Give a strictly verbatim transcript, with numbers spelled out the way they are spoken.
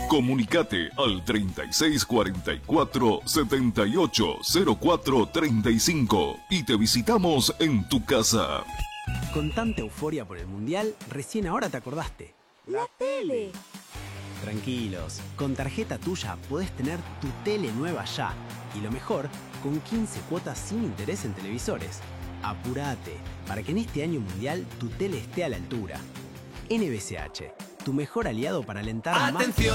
Comunicate al treinta y seis cuarenta y cuatro setenta y ocho cero cuatro treinta y cinco y te visitamos en tu casa. Con tanta euforia por el Mundial, recién ahora te acordaste. La tele. Tranquilos, con tarjeta tuya podés tener tu tele nueva ya. Y lo mejor, con quince cuotas sin interés en televisores. Apurate, para que en este año mundial tu tele esté a la altura. N B C H, tu mejor aliado para alentar más... ¡Atención!